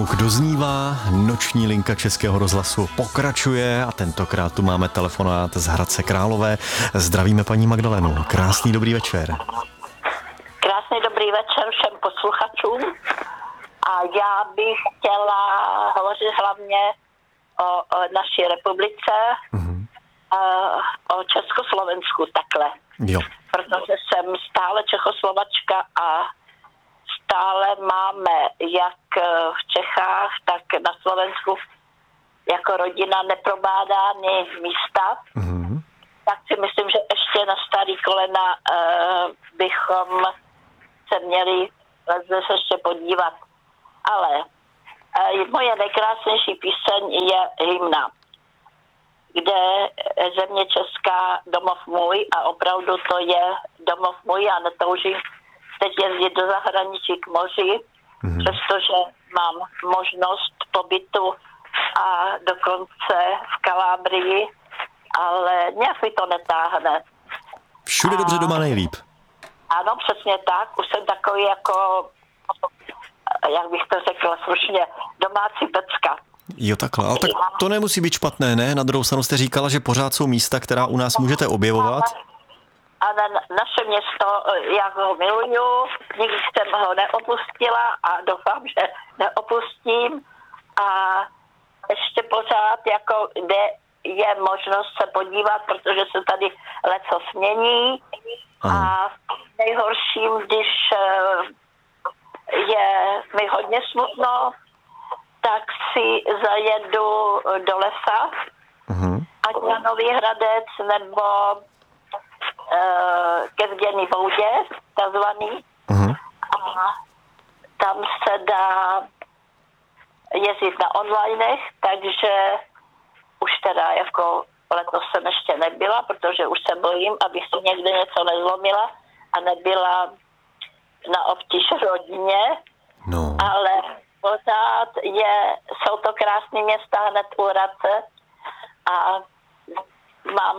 Zvuk doznívá, noční linka Českého rozhlasu pokračuje a tentokrát tu máme telefonát z Hradce Králové. Zdravíme paní Magdalenu. Krásný dobrý večer. Krásný dobrý večer všem posluchačům. A já bych chtěla hovořit hlavně o naší republice, o Československu takhle. Jo. Protože jsem stále Čechoslovačka a stále máme jak v Čechách, tak na Slovensku jako rodina neprobádány místa. Tak si myslím, že ještě na starý kolena bychom se měli zase ještě podívat. Ale moje nejkrásnější píseň je hymna, kde země česká domov můj a opravdu to je domov můj a netoužím teď jezdit do zahraničí k moři, přestože mám možnost pobytu a dokonce v Kalábrii, ale nějak mi to netáhne. Všude dobře, doma nejlíp. Ano, přesně tak. Už jsem takový jako, jak bych to řekla slušně, domácí pecka. Jo, takhle. Ale tak to nemusí být špatné, ne? Na druhou stranu jste říkala, že pořád jsou místa, která u nás můžete objevovat. A naše město, já ho miluju, nikdy jsem ho neopustila a doufám, že neopustím. A ještě pořád, jako kde je možnost se podívat, protože se tady leco smění. A nejhorším, když je mi hodně smutno, tak si zajedu do lesa, ať na Nový Hradec, nebo ke Zděný Boudě, takzvaný. A tam se dá jezdit na onlinech, takže už teda jako letos jsem ještě nebyla, protože už se bojím, abych si někde něco nezlomila a nebyla na obtíž rodině, ale pořád jsou to krásné města hned u Hradce a mám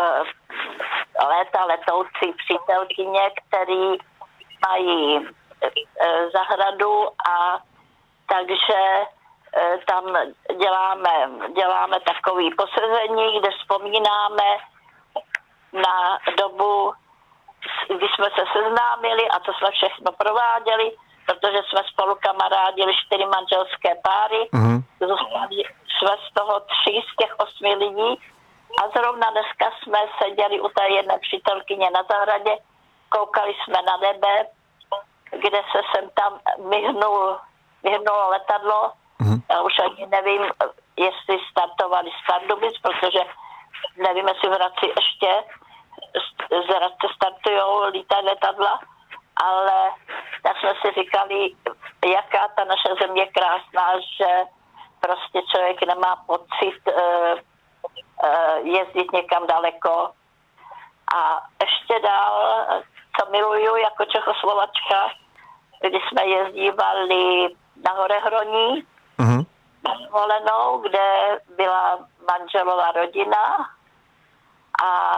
letoucí přítelkyně, který mají zahradu a takže tam děláme takový posezení, kde vzpomínáme na dobu, kdy jsme se seznámili a co jsme všechno prováděli, protože jsme spolu kamarádili 4 manželské páry, zůstali jsme z toho 3 z těch 8 lidí a zrovna dneska jsme seděli u té jedné přítelkyně na zahradě, koukali jsme na nebe, kde se sem tam myhnulo letadlo. Já už ani nevím, jestli startovali z Pardubic, protože nevím, jestli v Hradci ještě z Hradce startujou lítají letadla, ale tak jsme si říkali, jaká ta naše země je krásná, že prostě člověk nemá pocit jezdit někam daleko. A ještě dál, co miluju jako Čechoslovačka, když jsme jezdívali na Horehroní, na dovolenou, kde byla manželová rodina a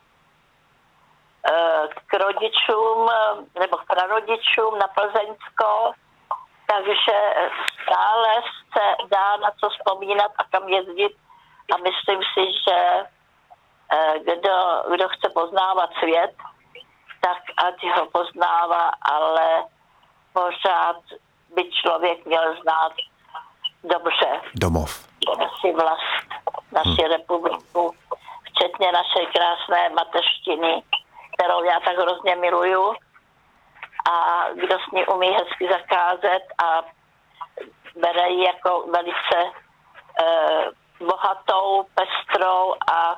k rodičům nebo k prarodičům na Plzeňsko, takže stále se dá na co vzpomínat a kam jezdit a myslím si, že kdo chce poznávat svět, tak ať ho poznává, ale pořád by člověk měl znát dobře domov, naši vlast, naši republiku, včetně naší krásné mateřštiny, kterou já tak hrozně miluju a kdo s ní umí hezky zakázat a bere ji jako velice bohatou, pestrou a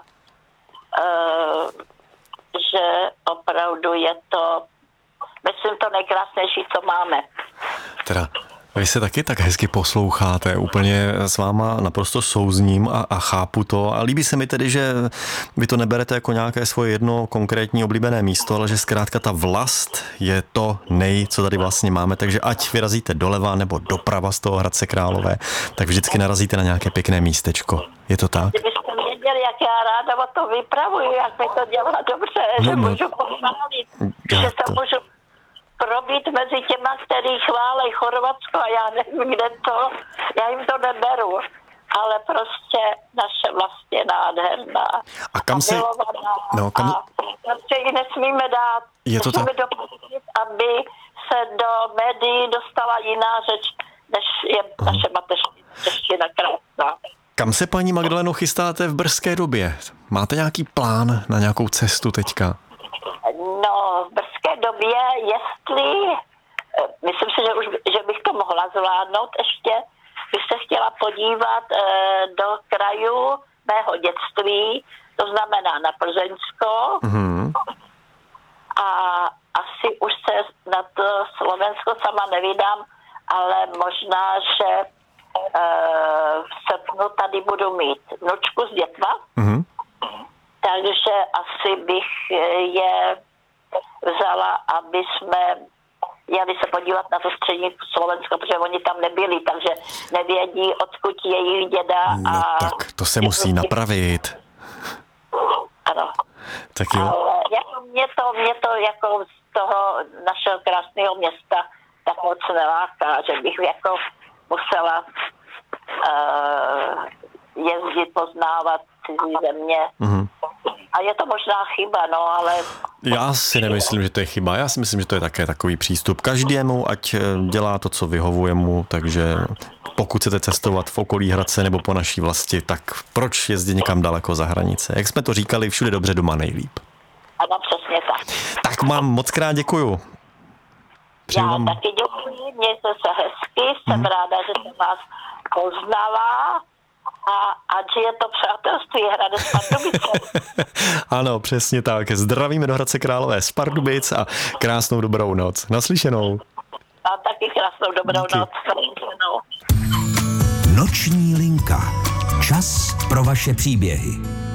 že opravdu je to, myslím, to nejkrásnější, co máme. Teda vy se taky tak hezky posloucháte, úplně s váma naprosto souzním a chápu to. A líbí se mi tedy, že vy to neberete jako nějaké svoje jedno konkrétní oblíbené místo, ale že zkrátka ta vlast je to co tady vlastně máme. Takže ať vyrazíte doleva nebo doprava z toho Hradce Králové, tak vždycky narazíte na nějaké pěkné místečko. Je to tak? Kdybyste věděli, jak já ráda o to vypravuju, jak mi to dělá dobře, že můžu pochválit, že to můžu probít mezi těma, který chválej Chorvatsko a já nevím, kde to, já jim to neberu. Ale prostě naše vlast je nádherná. A kam se... No, a prostě ji nesmíme dát. Musíme dopustit, aby se do médií dostala jiná řeč, než je naše mateřština krásná. Kam se, paní Magdaleno, chystáte v brzké době? Máte nějaký plán na nějakou cestu teďka? No, v brzké době, jestli... Myslím si, že bych to mohla zvládnout ještě. Bych se chtěla podívat do krajů mého dětství, to znamená na Plzeňsko. A asi už se na to Slovensko sama nevydám, ale možná, že v srpnu tady budu mít vnučku s dětma. Takže asi bych je vzala, aby jsme jeli se podívat na to střední Slovensko, protože oni tam nebyli, takže nevědí, odkud je jejich děda. No tak to se musí napravit. Ano. Tak jo. Ale jako mě to jako z toho našeho krásného města tak moc neláká, že bych jako musela jezdit, poznávat cizí země. A je to možná chyba, no, ale... Já si nemyslím, že to je chyba. Já si myslím, že to je také takový přístup každému, ať dělá to, co vyhovuje mu, takže pokud chcete cestovat v okolí Hradce nebo po naší vlasti, tak proč jezdit někam daleko za hranice? Jak jsme to říkali, všude dobře, doma nejlíp. Ano, přesně tak. Tak vám moc krát děkuju. Já taky děkuji, mějte se hezky, jsem ráda, že jsem vás poznala. A že je to přátelství Hradec Pardubice. Ano, přesně tak. Zdravíme do Hradce Králové z Pardubic a krásnou dobrou noc. Naslyšenou. A taky krásnou dobrou noc. Noční linka. Čas pro vaše příběhy.